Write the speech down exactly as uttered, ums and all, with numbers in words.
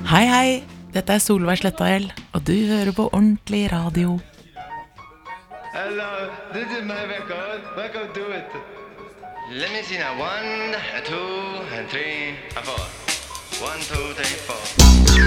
Hei, hei, dette er Solveig Slettael, og du hører på Ordentlig Radio. Hello, this is my record. Record, do it. Let me see now. One, two, and three, and four. One, two, three, four.